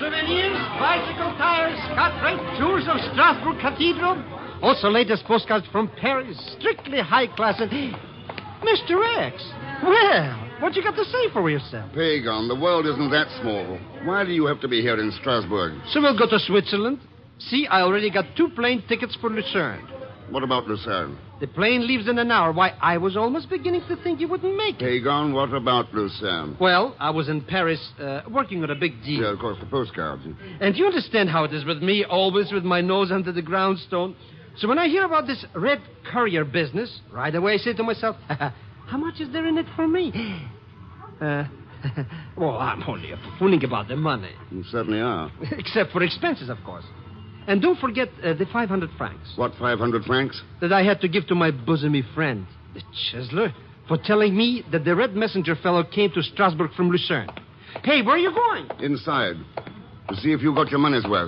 souvenirs, bicycle tires, Scotland, tours of Strasbourg Cathedral. Also latest postcards from Paris, strictly high class. And Mr. X, well, what you got to say for yourself? Pagan, the world isn't that small. Why do you have to be here in Strasbourg? So we'll go to Switzerland. See, I already got 2 plane tickets for Lucerne. What about Lucerne? The plane leaves in an hour. Why, I was almost beginning to think you wouldn't make it. Pagan, what about Lucerne? Well, I was in Paris working on a big deal. Yeah, of course, the postcards. And you understand how it is with me, always with my nose under the groundstone. So when I hear about this red courier business, right away I say to myself, how much is there in it for me? Well, I'm only fooling about the money. You certainly are. Except for expenses, of course. And don't forget the 500 francs. What, 500 francs? That I had to give to my bosomy friend, the chiseler, for telling me that the red messenger fellow came to Strasbourg from Lucerne. Hey, where are you going? Inside. To see if you got your money's worth.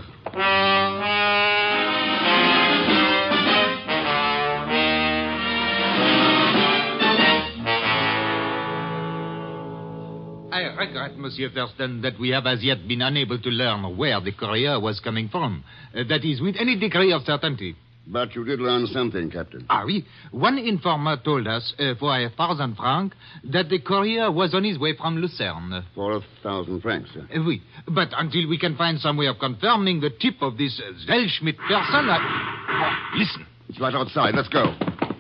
I regret, Monsieur Thurston, that we have as yet been unable to learn where the courier was coming from. That is, with any degree of certainty. But you did learn something, Captain. Ah, oui. One informer told us, for 1,000 francs, that the courier was on his way from Lucerne. For 1,000 francs, sir. Oui. But until we can find some way of confirming the tip of this Zellschmidt person, listen. It's right outside. Let's go.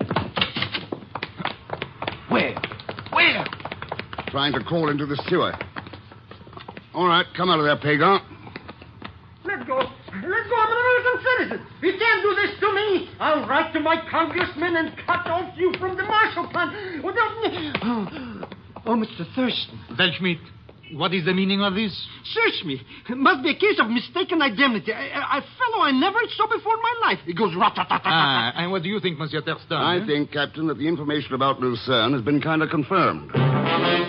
Where? Where? Trying to crawl into the sewer. All right, come out of there, Pagan. Let go. Let go. I'm an American citizen. You can't do this to me. I'll write to my congressman and cut off you from the Marshall Plan. Oh, Mr. Thurston. Zellschmidt, what is the meaning of this? Search me. It must be a case of mistaken identity. A fellow I never saw before in my life. It goes rat-tat-tat-tat. And what do you think, Monsieur Thurston? I think, Captain, that the information about Lucerne has been kind of confirmed.